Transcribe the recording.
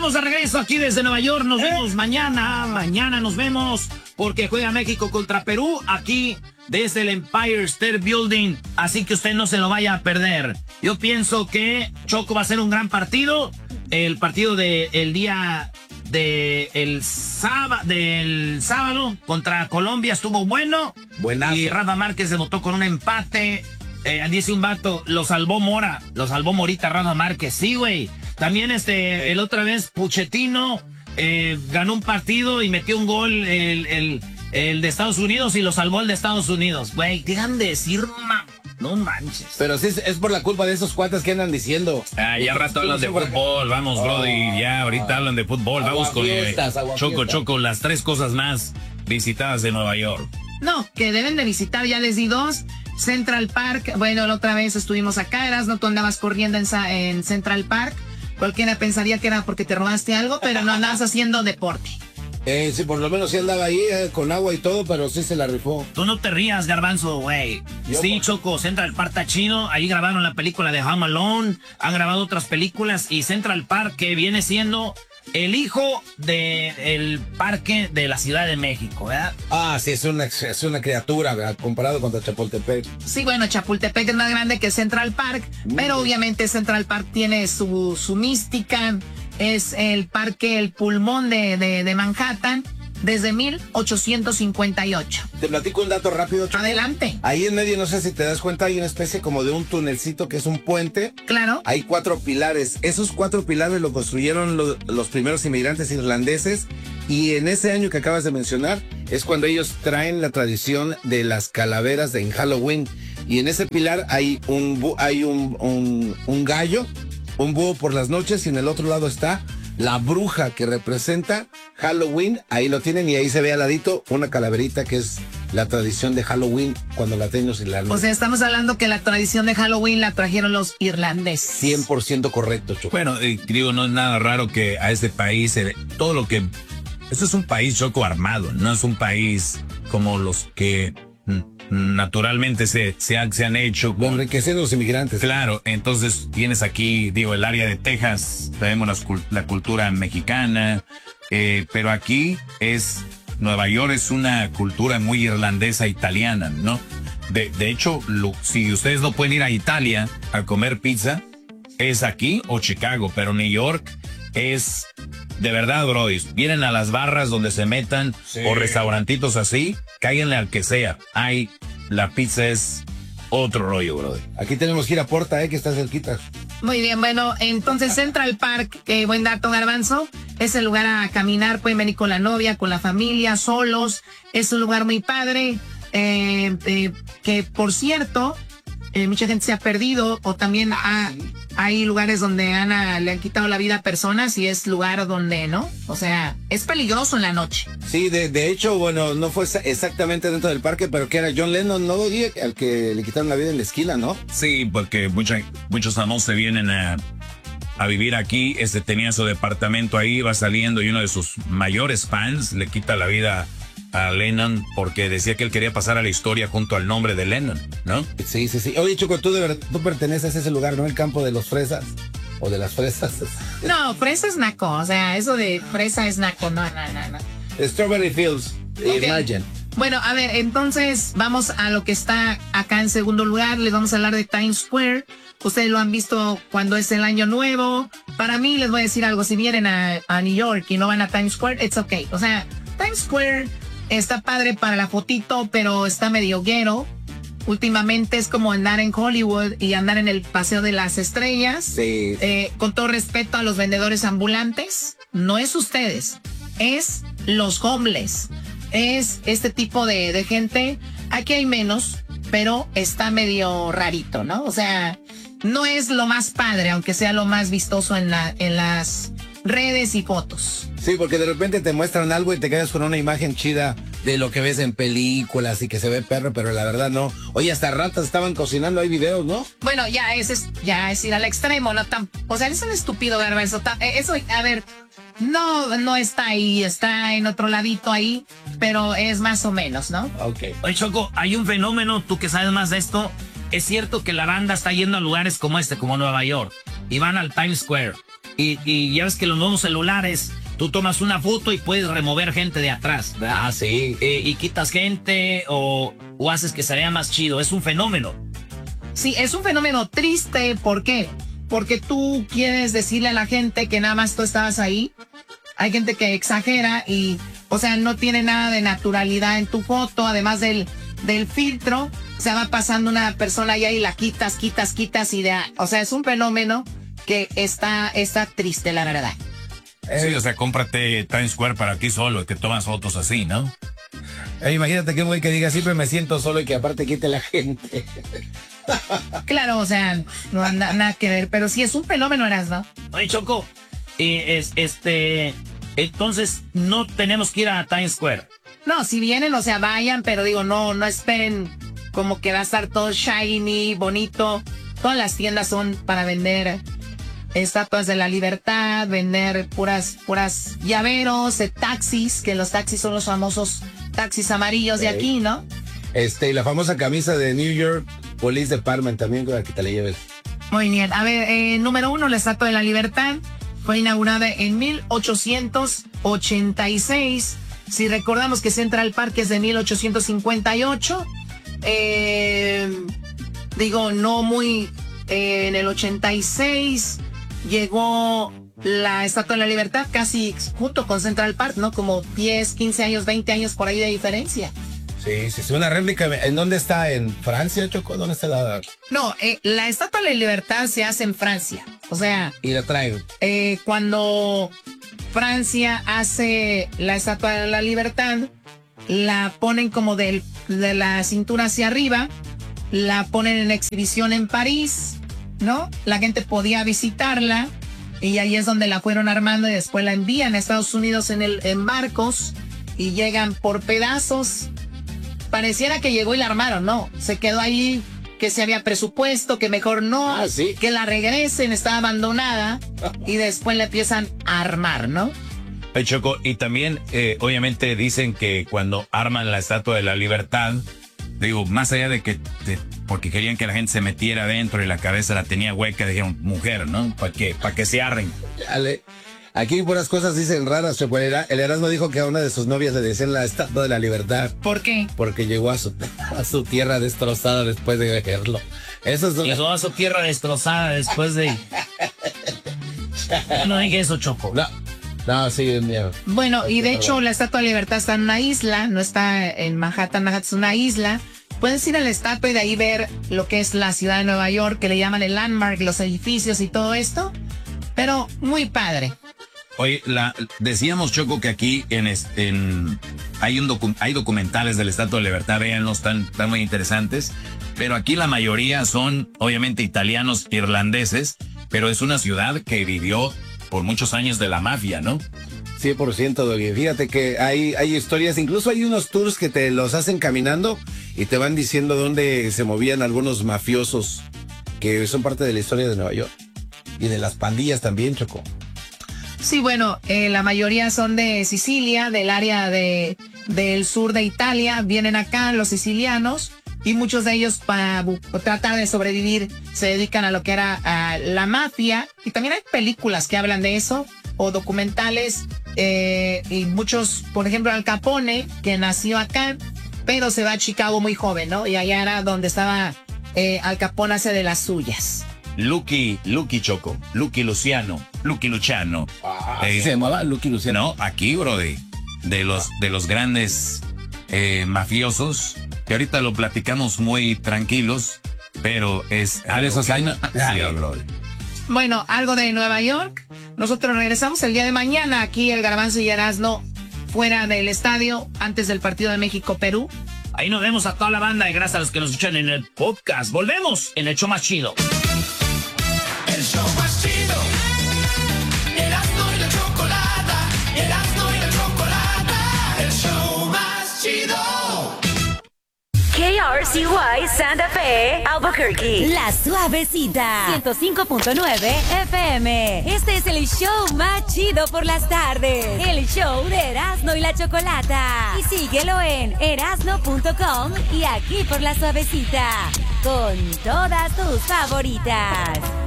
Estamos de regreso aquí desde Nueva York. Nos vemos mañana. Mañana nos vemos porque juega México contra Perú aquí desde el Empire State Building. Así que usted no se lo vaya a perder. Yo pienso que Choco va a ser un gran partido. El partido del día del sábado contra Colombia estuvo bueno. Buenazo. Y Rafa Márquez debutó con un empate. Dice un vato, lo salvó Morita Rafa Márquez. Sí, güey. También el otra vez Pochettino ganó un partido y metió un gol el de Estados Unidos y lo salvó el de Estados Unidos. Güey, dejan de decir, no manches. Pero sí, es por la culpa de esos cuates que andan diciendo. Ya rato hablan de fútbol, vamos, Brody. Ya ahorita hablan de fútbol, vamos con Choco, las 3 cosas más visitadas de Nueva York. No, que deben de visitar, ya les di 2. Central Park, bueno, la otra vez estuvimos acá, Erasno, tú andabas corriendo en Central Park. Cualquiera pensaría que era porque te robaste algo, pero no andabas haciendo deporte. Sí, por lo menos sí andaba ahí con agua y todo, pero sí se la rifó. Tú no te rías, Garbanzo, güey. Sí, Choco, Central Park está chido. Ahí grabaron la película de Home Alone, han grabado otras películas y Central Park, que viene siendo el hijo del parque de la Ciudad de México, ¿verdad? Ah, sí, es una criatura, ¿verdad? Comparado contra Chapultepec. Sí, bueno, Chapultepec es más grande que Central Park, pero obviamente Central Park tiene su mística. Es el parque, el pulmón de Manhattan desde 1858. Te platico un dato rápido, Choco. Adelante. Ahí en medio, no sé si te das cuenta, hay una especie como de un tunelcito que es un puente. Claro. Hay 4 pilares. Esos 4 pilares lo construyeron los primeros inmigrantes irlandeses. Y en ese año que acabas de mencionar es cuando ellos traen la tradición de las calaveras en Halloween. Y en ese pilar hay un gallo, un búho por las noches, y en el otro lado está la bruja que representa Halloween. Ahí lo tienen y ahí se ve al ladito una calaverita que es la tradición de Halloween cuando la tienen los irlandeses. O sea, estamos hablando que la tradición de Halloween la trajeron los irlandeses. 100% correcto, Choco. Bueno, digo, no es nada raro que a este país, todo lo que... Esto es un país, Choco, armado, no es un país como los que... naturalmente se han hecho. Lo enriquecen los inmigrantes. Claro, entonces tienes aquí, digo, el área de Texas, tenemos la cultura mexicana, pero aquí Nueva York es una cultura muy irlandesa, italiana, ¿no? De hecho, si ustedes no pueden ir a Italia a comer pizza, es aquí o Chicago, pero New York es... De verdad, Brody, vienen a las barras donde se metan, sí, o restaurantitos así, cáiganle al que sea. La pizza es otro rollo, Brody. Aquí tenemos que ir a Porta, que está cerquita. Muy bien, bueno, entonces Central Park, buen dato, Garbanzo, es el lugar a caminar, pueden venir con la novia, con la familia, solos, es un lugar muy padre, que por cierto, mucha gente se ha perdido, o también hay lugares donde le han quitado la vida a personas y es lugar donde, ¿no? O sea, es peligroso en la noche. Sí, de hecho, bueno, no fue exactamente dentro del parque, pero que era John Lennon, ¿no? Al que le quitaron la vida en la esquina, ¿no? Sí, porque muchos famosos se vienen a vivir aquí. Tenía su departamento ahí, va saliendo y uno de sus mayores fans le quita la vida a Lennon porque decía que él quería pasar a la historia junto al nombre de Lennon, ¿no? Sí. Oye, Choco, tú perteneces a ese lugar, ¿no? El campo de los fresas o de las fresas. No, fresa es naco, o sea, eso de fresa es naco, no. Strawberry Fields, okay. Imagine. Bueno, a ver, entonces vamos a lo que está acá en segundo lugar, les vamos a hablar de Times Square. Ustedes lo han visto cuando es el año nuevo. Para mí, les voy a decir algo, si vienen a New York y no van a Times Square, it's okay. O sea, Times Square está padre para la fotito, pero está medio guero. Últimamente es como andar en Hollywood y andar en el Paseo de las Estrellas. Sí. Con todo respeto a los vendedores ambulantes, no es ustedes, es los homeless. Es este tipo de gente. Aquí hay menos, pero está medio rarito, ¿no? O sea, no es lo más padre, aunque sea lo más vistoso en las redes y fotos. Sí, porque de repente te muestran algo y te quedas con una imagen chida de lo que ves en películas y que se ve perro, pero la verdad no. Oye, hasta ratas estaban cocinando, hay videos, ¿no? Bueno, ya es ir al extremo, ¿no? O sea, es un estúpido, Garbanzo. Eso, a ver, no está ahí, está en otro ladito ahí, pero es más o menos, ¿no? Ok. Oye, Choco, hay un fenómeno, tú que sabes más de esto. Es cierto que la banda está yendo a lugares como como Nueva York, y van al Times Square. y ya ves que los nuevos celulares, tú tomas una foto y puedes remover gente de atrás, ¿verdad? Ah, sí. Y quitas gente o haces que se vea más chido. Es un fenómeno. Sí, es un fenómeno triste. ¿Por qué? Porque tú quieres decirle a la gente que nada más tú estabas ahí. Hay gente que exagera y, o sea, no tiene nada de naturalidad en tu foto, además del filtro. Se va pasando una persona allá y la quitas y o sea, es un fenómeno que está triste, la verdad. Sí, o sea, cómprate Times Square para ti solo y te tomas fotos así, ¿no? Imagínate que güey que diga siempre me siento solo y que aparte quite la gente. Claro, o sea, no anda nada que ver, pero sí es un fenómeno, ¿no? Oye, Choco, entonces no tenemos que ir a Times Square. No, si vienen, o sea, vayan, pero digo, no esperen como que va a estar todo shiny, bonito. Todas las tiendas son para vender estatuas de la libertad, vender puras llaveros de taxis, que los taxis son los famosos taxis amarillos de aquí, ¿no? Y la famosa camisa de New York Police Department también, para que te la lleves. Muy bien. A ver, número 1, la Estatua de la Libertad fue inaugurada en 1886. Si recordamos que Central Park es de 1858. No muy... en el 86 llegó la Estatua de la Libertad casi junto con Central Park, ¿no? Como 10, 15 años, 20 años por ahí de diferencia. Sí, es una réplica. ¿En dónde está? ¿En Francia, Choco? ¿Dónde está la...? No, la Estatua de la Libertad se hace en Francia. O sea... Y la traen. Cuando Francia hace la Estatua de la Libertad, la ponen como de la cintura hacia arriba, la ponen en exhibición en París, ¿no? La gente podía visitarla y ahí es donde la fueron armando y después la envían a Estados Unidos en barcos y llegan por pedazos. Pareciera que llegó y la armaron, no. Se quedó ahí, que se había presupuesto, que mejor no, ¿sí? Que la regresen, está abandonada y después la empiezan a armar, ¿no? Hey, Choco, y también, obviamente, dicen que cuando arman la Estatua de la Libertad, digo, más allá de que, porque querían que la gente se metiera adentro y la cabeza la tenía hueca, dijeron, mujer, ¿no? Para que se arren. Dale. Aquí puras cosas dicen raras, Choco. El Erasmo dijo que a una de sus novias le decían la Estatua de la Libertad. ¿Por qué? Porque llegó a su tierra destrozada después de verlo. Llegó a su tierra destrozada después de... No dije eso, Choco. No, sí, miedo. Bueno, y de hecho la Estatua de la Libertad está en una isla, no está en Manhattan. Manhattan es una isla. Puedes ir a la estatua y de ahí ver lo que es la ciudad de Nueva York, que le llaman el landmark, los edificios y todo esto. Pero muy padre. Oye, decíamos, Choco, que aquí hay documentales de la Estatua de la Libertad, véanlos, están muy interesantes, pero aquí la mayoría son obviamente italianos, irlandeses, pero es una ciudad que vivió por muchos años de la mafia, ¿no? 100%, Doggy. Fíjate que hay historias, incluso hay unos tours que te los hacen caminando y te van diciendo dónde se movían algunos mafiosos que son parte de la historia de Nueva York. Y de las pandillas también, Choco. Sí, bueno, la mayoría son de Sicilia, del área del sur de Italia. Vienen acá los sicilianos y muchos de ellos para tratar de sobrevivir se dedican a lo que era la mafia. Y también hay películas que hablan de eso o documentales. Y muchos, por ejemplo, Al Capone, que nació acá, pero se va a Chicago muy joven, ¿no? Y allá era donde estaba Al Capone, hace de las suyas. Lucky Choco, Lucky Luciano. ¿Se llamaba Lucky Luciano? No, aquí, brody, de los grandes mafiosos, que ahorita lo platicamos muy tranquilos, pero es... de esos años. Sí, brody. Bueno, algo de Nueva York. Nosotros regresamos el día de mañana aquí, el Garbanzo y Erasmo, fuera del estadio, antes del partido de México-Perú. Ahí nos vemos a toda la banda y gracias a los que nos escuchan en el podcast. Volvemos en el show más chido. El show más chido. Erasmo y la chocolata. Erasmo y la chocolata. El show más chido. KRCY Santa Fe, Albuquerque. La Suavecita. 105.9 FM. Este es el show más chido por las tardes. El show de Erasmo y la chocolata. Y síguelo en erasmo.com y aquí por La Suavecita. Con todas tus favoritas.